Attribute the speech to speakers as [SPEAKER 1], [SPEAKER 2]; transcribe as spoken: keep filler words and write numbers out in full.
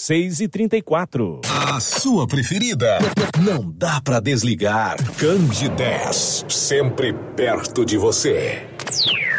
[SPEAKER 1] seis e trinta e quatro.
[SPEAKER 2] A sua preferida. Não dá pra desligar. Candidez, sempre perto de você.